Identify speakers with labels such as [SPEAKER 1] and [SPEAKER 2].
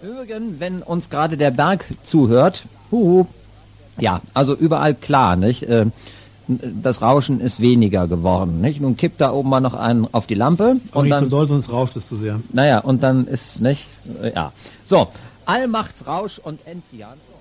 [SPEAKER 1] Übrigens, wenn uns gerade der Berg zuhört, ja, also überall klar, nicht? Das Rauschen ist weniger geworden, nicht? Nun kippt da oben mal noch einen auf die Lampe.
[SPEAKER 2] Auch und nicht dann, so doll, sonst rauscht es zu sehr.
[SPEAKER 1] Naja, und dann ist, nicht? Ja. So, Allmachtsrausch und Enzian.